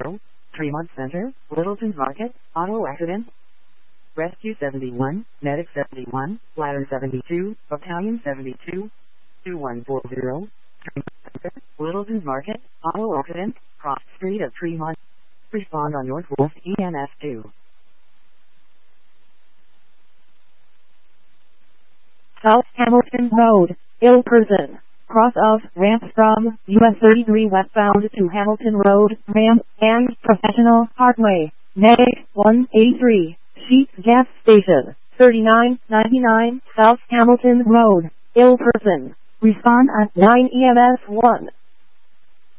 Tremont Center, Littleton Market, auto accident. Rescue 71, Medic 71, Ladder 72, Battalion 72, 2140, Tremont Center, Littleton Market, auto accident, cross street of Tremont. Respond on North Wolf EMS 2. South Hamilton Road, ill person. Cross of ramp from US 33 westbound to Hamilton Road, ramp, and Professional Parkway. Medic 183, Sheets Gas Station, 3999 South Hamilton Road, ill person. Respond at 9 EMS 1.